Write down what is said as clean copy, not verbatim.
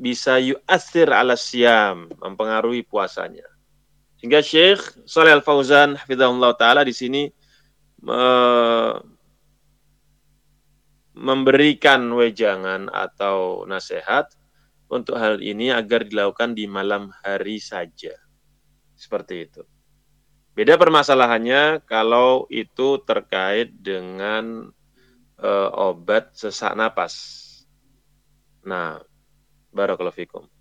bisa yu'athir ala siyam, mempengaruhi puasanya. Sehingga Syekh Shalih Al-Fauzan hafizahullah taala di sini memberikan wejangan atau nasihat untuk hal ini agar dilakukan di malam hari saja. Seperti itu. Beda permasalahannya kalau itu terkait dengan obat sesak napas. Nah, barakallahu fikum.